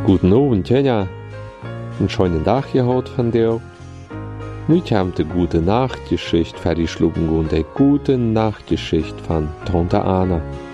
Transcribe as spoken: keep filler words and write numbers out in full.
Guten Abend, Tanja. Einen schönen Tag hier heute von dir. Heute haben wir die gute Nachtgeschichte fertiggeschlagen und die gute Nachtgeschichte von Tante Anna.